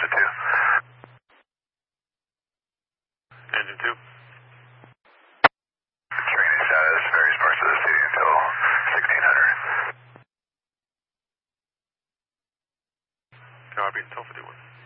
Delta 2. Engine 2. Training status, various parts of the city until 1600. RB until 51.